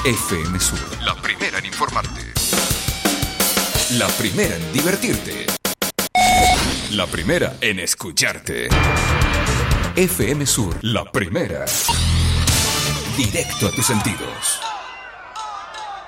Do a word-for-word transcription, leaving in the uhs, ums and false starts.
F M Sur, la primera en informarte. La primera en divertirte. La primera en escucharte. F M Sur, la primera. Directo a tus sentidos.